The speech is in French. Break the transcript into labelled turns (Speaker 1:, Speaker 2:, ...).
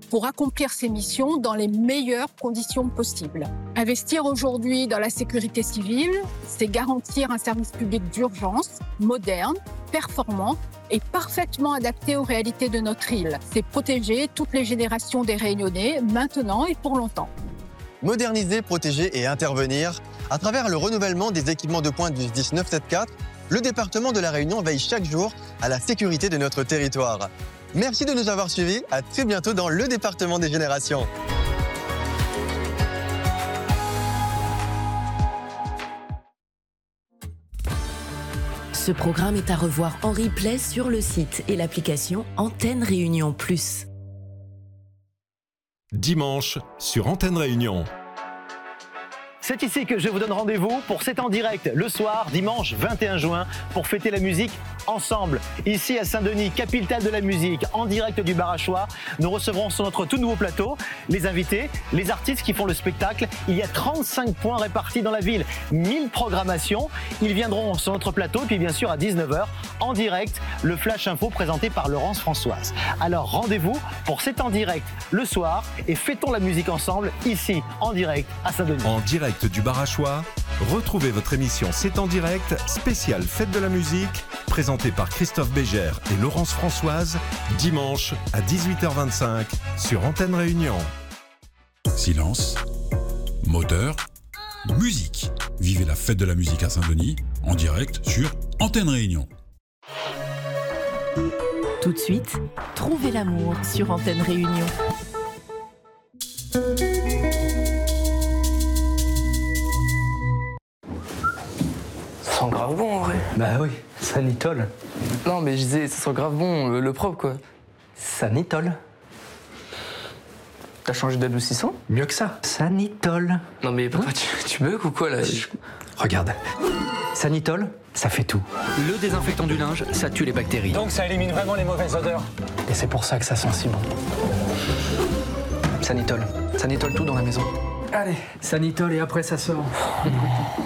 Speaker 1: pour accomplir ses missions dans les meilleures conditions possibles. Investir aujourd'hui dans la sécurité civile, c'est garantir un service public d'urgence, moderne, performant et parfaitement adapté aux réalités de notre île. C'est protéger toutes les générations des Réunionnais, maintenant et pour longtemps.
Speaker 2: Moderniser, protéger et intervenir. À travers le renouvellement des équipements de pointe du SDIS 974, le département de La Réunion veille chaque jour à la sécurité de notre territoire. Merci de nous avoir suivis. À très bientôt dans le département des générations.
Speaker 3: Ce programme est à revoir en replay sur le site et l'application Antenne Réunion Plus.
Speaker 4: Dimanche sur Antenne Réunion.
Speaker 5: C'est ici que je vous donne rendez-vous pour C'est en direct le soir, dimanche 21 juin, pour fêter la musique ensemble. Ici à Saint-Denis, capitale de la musique, en direct du Bar à Choix, nous recevrons sur notre tout nouveau plateau les invités, les artistes qui font le spectacle. Il y a 35 points répartis dans la ville, 1000 programmations. Ils viendront sur notre plateau, et puis bien sûr à 19h, en direct, le Flash Info présenté par Laurence Françoise. Alors rendez-vous pour C'est en direct le soir et fêtons la musique ensemble, ici, en direct à Saint-Denis.
Speaker 4: En direct du Bar à Choix, retrouvez votre émission C'est en direct, spéciale Fête de la musique, présentée par Christophe Bégère et Laurence Françoise, dimanche à 18h25 sur Antenne Réunion.
Speaker 6: Silence, moteur, musique. Vivez la Fête de la musique à Saint-Denis, en direct sur Antenne Réunion.
Speaker 3: Tout de suite, trouvez l'amour sur Antenne Réunion.
Speaker 7: Ça sent grave bon en vrai.
Speaker 8: Bah oui, Sanitol.
Speaker 7: Non mais je disais, ça sent grave bon, le propre quoi.
Speaker 8: Sanitol.
Speaker 7: T'as changé d'adoucissant?
Speaker 8: Mieux que ça. Sanitol.
Speaker 7: Non mais papa, tu bugs ou quoi là?
Speaker 8: Regarde. Sanitol, ça fait tout.
Speaker 9: Le désinfectant du linge, ça tue les bactéries.
Speaker 10: Donc ça élimine vraiment les mauvaises odeurs.
Speaker 8: Et c'est pour ça que ça sent si bon.
Speaker 9: Sanitol. Sanitol tout dans la maison.
Speaker 8: Allez, Sanitol et après ça sort.